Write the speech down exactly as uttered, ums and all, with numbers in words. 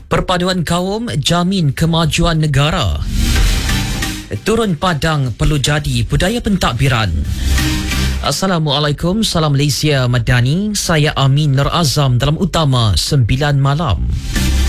Perpaduan kaum jamin kemajuan negara. Turun padang perlu jadi budaya pentadbiran. Assalamualaikum, salam Malaysia Madani. Saya Amin Nur Azam dalam Utama sembilan Malam.